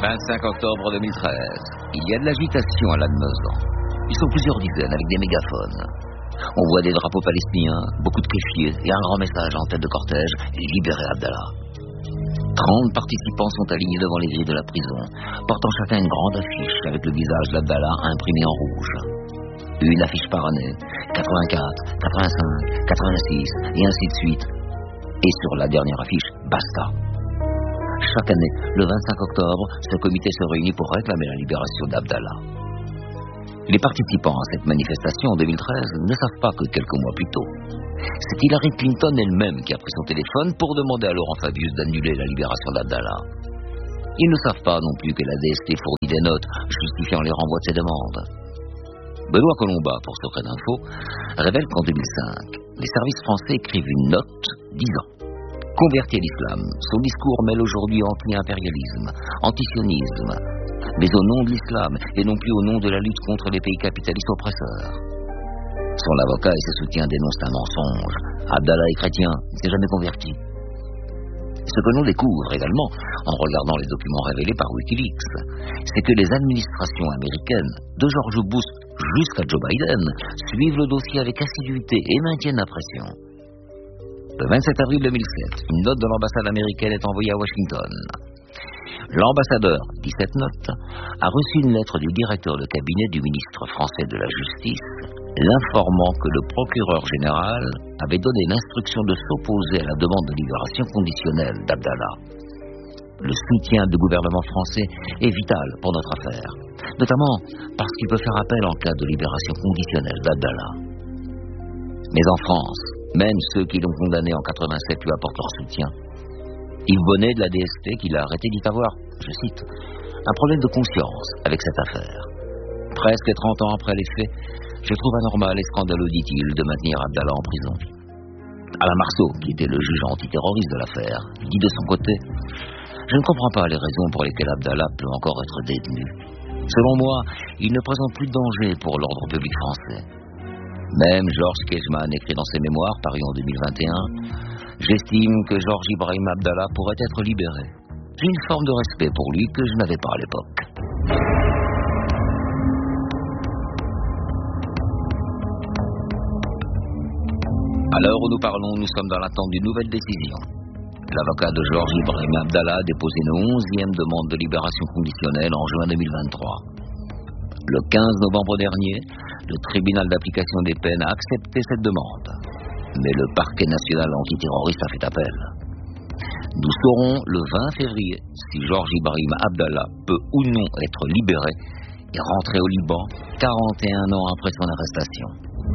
25 octobre 2013. Il y a de l'agitation à Lannemezan. Ils sont plusieurs dizaines avec des mégaphones. On voit des drapeaux palestiniens, beaucoup de kéfiers et un grand message en tête de cortège: libérez Abdallah. 30 participants sont alignés devant les grilles de la prison, portant chacun une grande affiche avec le visage d'Abdallah imprimé en rouge. Une affiche par année, 84, 85, 86 et ainsi de suite. Et sur la dernière affiche, basta. Chaque année, le 25 octobre, ce comité se réunit pour réclamer la libération d'Abdallah. Les participants à cette manifestation en 2013 ne savent pas que quelques mois plus tôt, c'est Hillary Clinton elle-même qui a pris son téléphone pour demander à Laurent Fabius d'annuler la libération d'Abdallah. Ils ne savent pas non plus que la DST fournit des notes justifiant les renvois de ces demandes. Benoît Colombat, pour Secret d'Info, révèle qu'en 2005, les services français écrivent une note disant: converti à l'islam, son discours mêle aujourd'hui anti-impérialisme, antisionisme, mais au nom de l'islam et non plus au nom de la lutte contre les pays capitalistes oppresseurs. Son avocat et ses soutiens dénoncent un mensonge. Abdallah est chrétien, il ne s'est jamais converti. Ce que l'on découvre également en regardant les documents révélés par Wikileaks, c'est que les administrations américaines, de George Bush jusqu'à Joe Biden, suivent le dossier avec assiduité et maintiennent la pression. Le 27 avril 2007, une note de l'ambassade américaine est envoyée à Washington. L'ambassadeur, dit cette note, a reçu une lettre du directeur de cabinet du ministre français de la Justice, l'informant que le procureur général avait donné l'instruction de s'opposer à la demande de libération conditionnelle d'Abdallah. Le soutien du gouvernement français est vital pour notre affaire, notamment parce qu'il peut faire appel en cas de libération conditionnelle d'Abdallah. Mais en France, même ceux qui l'ont condamné en 87 lui apportent leur soutien. Yves Bonnet de la DST, qui l'a arrêté, dit avoir, je cite, un problème de conscience avec cette affaire. Presque 30 ans après les faits, je trouve anormal et scandaleux, dit-il, de maintenir Abdallah en prison. Alain Marceau, qui était le juge antiterroriste de l'affaire, dit de son côté: je ne comprends pas les raisons pour lesquelles Abdallah peut encore être détenu. Selon moi, il ne présente plus de danger pour l'ordre public français. Même Georges Kejman écrit dans ses mémoires, parus en 2021, j'estime que Georges Ibrahim Abdallah pourrait être libéré. J'ai une forme de respect pour lui que je n'avais pas à l'époque. À l'heure où nous parlons, nous sommes dans l'attente d'une nouvelle décision. L'avocat de Georges Ibrahim Abdallah a déposé une 11e demande de libération conditionnelle en juin 2023. Le 15 novembre dernier, le tribunal d'application des peines a accepté cette demande. Mais le parquet national antiterroriste a fait appel. Nous saurons le 20 février si Georges Ibrahim Abdallah peut ou non être libéré et rentrer au Liban 41 ans après son arrestation.